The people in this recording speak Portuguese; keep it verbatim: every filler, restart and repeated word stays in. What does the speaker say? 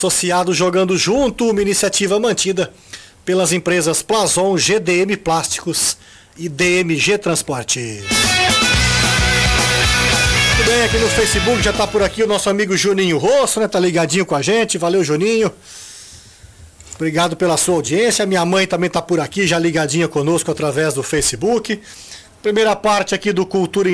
Associado Jogando Junto, uma iniciativa mantida pelas empresas Plazon, G D M Plásticos e D M G Transporte. Tudo bem, aqui no Facebook já tá por aqui o nosso amigo Juninho Rosso, né? Tá ligadinho com a gente. Valeu, Juninho. Obrigado pela sua audiência. Minha mãe também tá por aqui, já ligadinha conosco através do Facebook. Primeira parte aqui do Cultura